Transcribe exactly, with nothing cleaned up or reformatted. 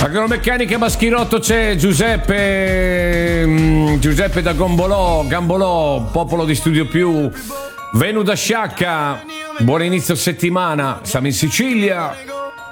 Agromeccanica Maschirotto, c'è Giuseppe mm, Giuseppe da Gombolò, Gambolò, popolo di Studio Più, Venu da Sciacca, buon inizio settimana, siamo in Sicilia.